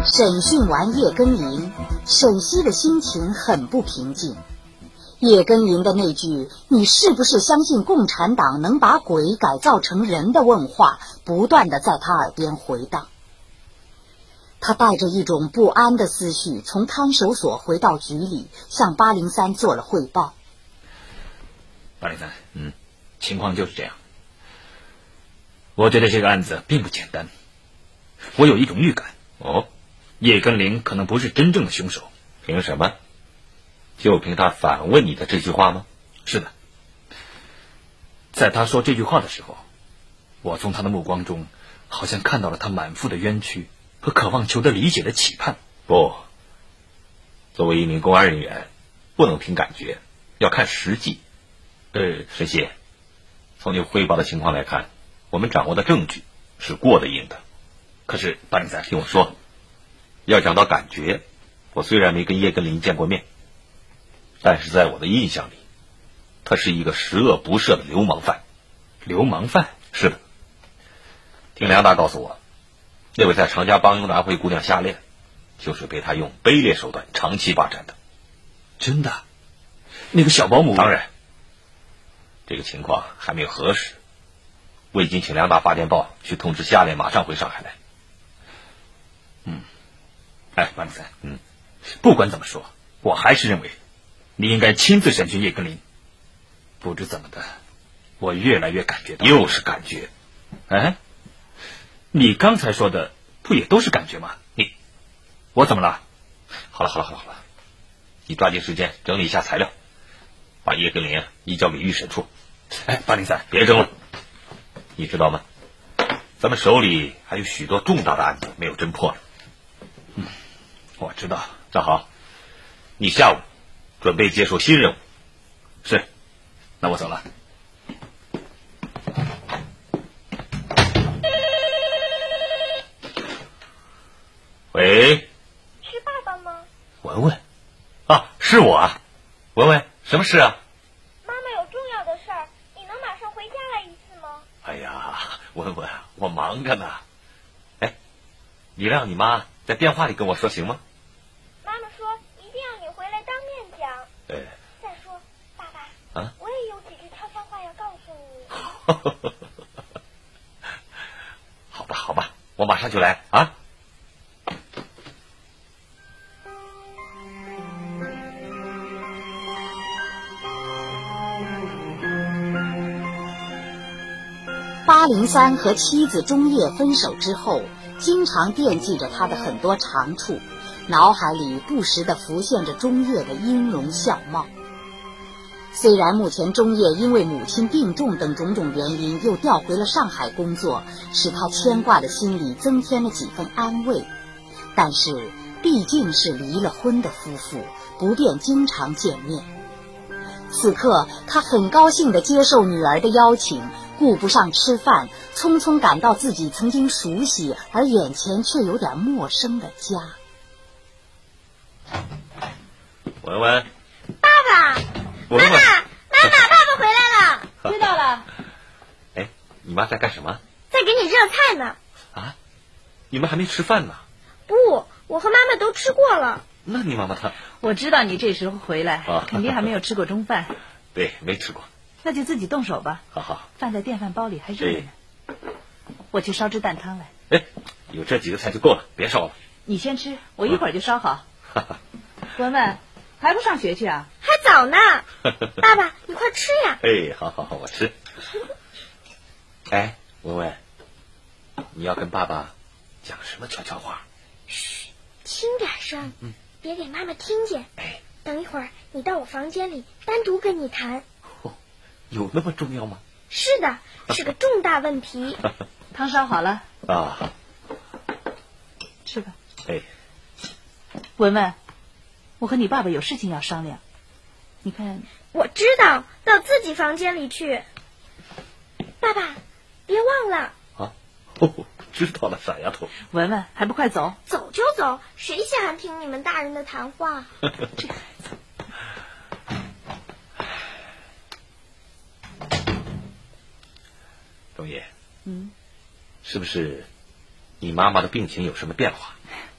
审讯完叶根林，沈西的心情很不平静。叶根林的那句“你是不是相信共产党能把鬼改造成人”的问话，不断地在他耳边回荡。他带着一种不安的思绪，从看守所回到局里，向803做了汇报。 803，情况就是这样。我觉得这个案子并不简单，我有一种预感。叶根林可能不是真正的凶手。 凭什么？就凭他反问你的这句话吗？ 是的，在他说这句话的时候，我从他的目光中好像看到了他满腹的冤屈和渴望求得理解的期盼。 不，作为一名公安人员，不能凭感觉，要看实际。沈西，从你汇报的情况来看，我们掌握的证据是过得硬的。 可是803， 听我说，要讲到感觉，我虽然没跟叶根林见过面，但是在我的印象里，他是一个十恶不赦的流氓犯。 流氓犯？ 是的。听梁大告诉我，那位在常家帮佣的安徽姑娘夏恋，就是被他用卑劣手段长期霸占的。 真的？那个小保姆？ 当然。这个情况还没有核实，我已经请梁大发电报去通知夏恋马上回上海来。 803，不管怎么说，我还是认为你应该亲自审讯叶根林。不知怎么的，我越来越感觉到。 又是感觉？ 你刚才说的不也都是感觉吗？我怎么了？ 好了，你抓紧时间整理一下材料，把叶根林移交给预审处。 803， 别争了。你知道吗？咱们手里还有许多重大的案子没有侦破呢。 我知道。 那好，你下午准备接受新任务。 是，那我走了。 喂， 是爸爸吗？ 文文，是我啊。文文，什么事啊？ 妈妈有重要的事儿，你能马上回家来一次吗？ 哎呀，文文，我忙着呢。你让你妈在电话里跟我说行吗？ 妈妈说一定要你回来当面讲。再说，爸爸，我也有几句悄悄话要告诉你。 好吧，我马上就来啊。 803和妻子钟叶分手之后，经常惦记着他的很多长处，脑海里不时地浮现着钟叶的音容笑貌。虽然目前钟叶因为母亲病重等种种原因又调回了上海工作，使他牵挂的心里增添了几分安慰，但是毕竟是离了婚的夫妇，不便经常见面。此刻他很高兴地接受女儿的邀请，顾不上吃饭，匆匆赶到自己曾经熟悉而眼前却有点陌生的家。 文文， 爸爸， 文文， 妈妈回来了。 知道了。 你妈在干什么？ 在给你热菜呢。 你们还没吃饭呢？ 不，我和妈妈都吃过了。 那你妈妈她…… 我知道你这时候回来，肯定还没有吃过中饭。 对，没吃过。 那就自己动手吧。 好， 饭在电饭煲里还热着呢。我去烧只蛋汤来。 有这几个菜就够了，别烧了。 你先吃，我一会儿就烧好。文文，还不上学去啊？ 还早呢。爸爸，你快吃呀。 好，我吃。文文，你要跟爸爸讲什么悄悄话？ 嘘，轻点声，别给妈妈听见。等一会儿你到我房间里单独跟你谈。 有那么重要吗？ 是的，是个重大问题。 汤烧好了啊， 吃吧。 文文，我和你爸爸有事情要商量，你看。 我知道，到自己房间里去。爸爸，别忘了。 知道了，傻丫头。 文文，还不快走？ 走就走，谁喜欢听你们大人的谈话？ 这孩子。 钟叶，是不是你妈妈的病情有什么变化？